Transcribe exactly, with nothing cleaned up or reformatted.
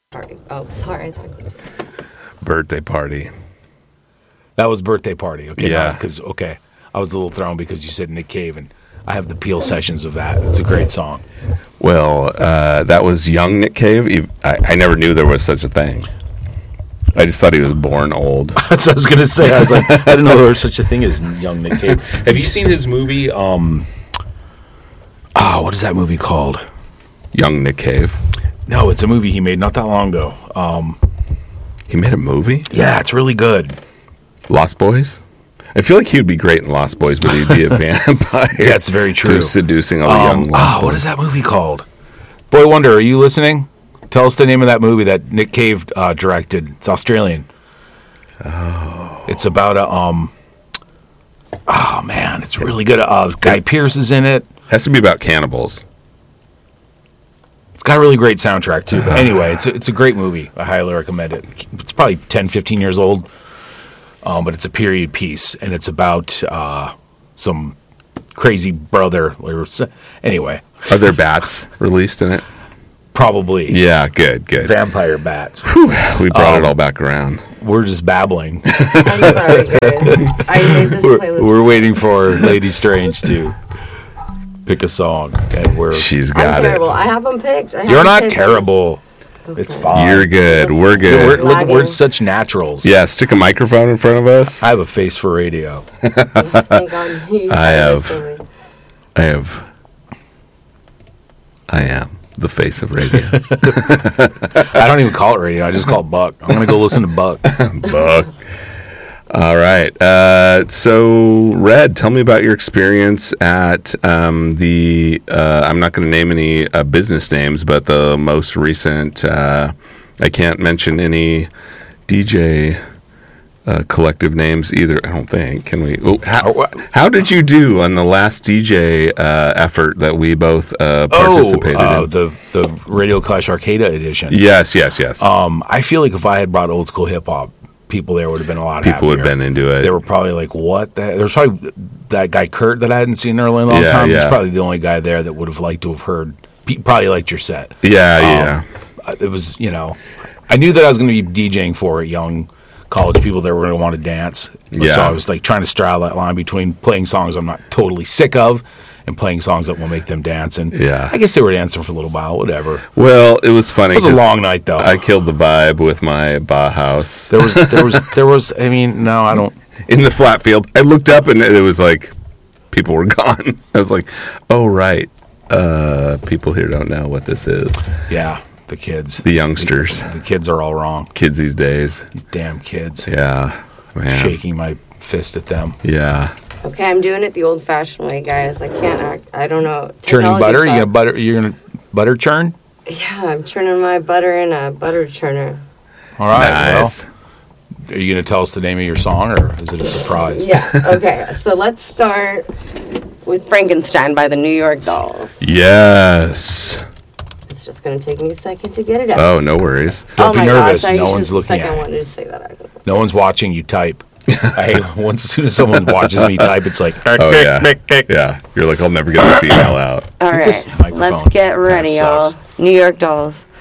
Party. Oh, sorry. Birthday Party. That was Birthday Party. Okay, Yeah. Because okay, I was a little thrown because you said Nick Cave, and I have the Peel sessions of that. It's a great song. Well, uh, that was young Nick Cave. Ev- I, I never knew there was such a thing. I just thought he was born old. That's what I was gonna say. I was like, I didn't know there was such a thing as young Nick Cave. Have you seen his movie? Um, oh, what is that movie called? Young Nick Cave. No, it's a movie he made not that long ago. Um, He made a movie? yeah, it's really good. Lost Boys? I feel like he would be great in Lost Boys, but he'd be a vampire. That's very true. Who's seducing all the Um, young Lost oh, Boys. what is that movie called? Boy Wonder, are you listening? Tell us the name of that movie that Nick Cave uh, directed. It's Australian. Oh. It's about a um. Oh man, it's really good. Uh, Guy Pearce is in it. Has to be about cannibals. It's got a really great soundtrack too. But anyway, it's a, it's a great movie. I highly recommend it. It's probably ten, fifteen years old, um, but it's a period piece, and it's about uh, some crazy brother. Anyway, Are there bats released in it? probably Yeah, good, good. vampire bats. We brought Um, it all back around. We're just babbling. I'm sorry, guys. I made this we're, playlist. we're waiting for Lady Strange to pick a song, and we're. She's I'm got terrible. it. I have them picked. I have You're them not picked. terrible. It's fine. You're good. We're We're, good. look, we're Lagging. such naturals. Yeah, stick a microphone in front of us. I have a face for radio. Thank God you I have- understood me. I have. I am the face of radio. I don't even call it radio. I just call it Buck. I'm gonna go listen to Buck. Buck. All right. Uh, so, Red, tell me about your experience at um, the. Uh, I'm not going to name any uh, business names, but the most recent. Uh, I can't mention any D J uh, collective names either. I don't think. Can we? Oh, how, how did you do on the last D J uh, effort that we both uh, participated oh, uh, in? the the Radio Clash Arcada edition. Yes, yes, yes. Um, I feel like if I had brought old school hip hop, people there would have been a lot. People would have happier. been into it. They were probably like, "What?" The There's probably that guy Kurt that I hadn't seen in a really long Yeah, time. yeah. He's probably the only guy there that would have liked to have heard. He probably liked your set. yeah, Um, yeah. It was, you know, I knew that I was going to be DJing for young college people that were going to want to dance. Yeah. So I was like trying to straddle that line between playing songs I'm not totally sick of and playing songs that will make them dance. And Yeah. I guess they were dancing for a little while, whatever. Well, it was funny. It was a 'cause long night though. I killed the vibe with my Bauhaus there was, there was, there was, I mean, no, I don't. in the flat field. I looked up and it was like people were gone. I was like, "Oh right, uh, people here don't know what this is." Yeah. The kids. The youngsters, The kids are all wrong. kids these days. These damn kids. Yeah, man. Shaking my fist at them. Yeah. Okay, I'm doing it the old-fashioned way, guys. I can't act. I don't know. Churning Technology butter? You sucks. gonna butter? You're gonna butter churn? Yeah, I'm churning my butter in a butter churner. All right. Nice. Well, are you gonna tell us the name of your song, or is it a surprise? Yeah. Okay. So let's start with Frankenstein by the New York Dolls. Yes. It's just gonna take me a second to get it out. Oh, no worries. Don't oh be my nervous. Gosh, I No just one's the looking second at I you. wanted to say that. I don't- No one's watching you type. I hate once as soon as someone watches me type, it's like, Oh yeah. Yeah. You're like, I'll never get this email out. All This right, microphone let's get kinda ready, y'all. sucks. New York Dolls.